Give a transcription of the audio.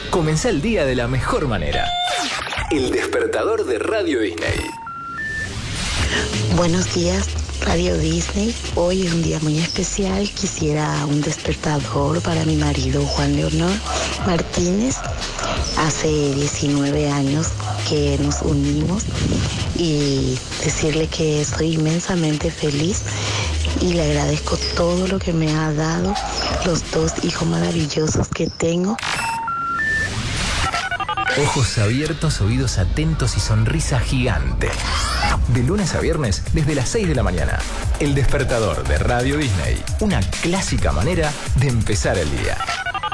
Comenzá el día de la mejor manera. El despertador de Radio Disney. Buenos días, Radio Disney. Hoy es un día muy especial. Quisiera un despertador para mi marido Juan Leonor Martínez. Hace 19 años que nos unimos y decirle que estoy inmensamente feliz y le agradezco todo lo que me ha dado, los 2 hijos maravillosos que tengo. Ojos abiertos, oídos atentos y sonrisa gigante. De lunes a viernes, desde las 6 de la mañana. El despertador de Radio Disney. Una clásica manera de empezar el día.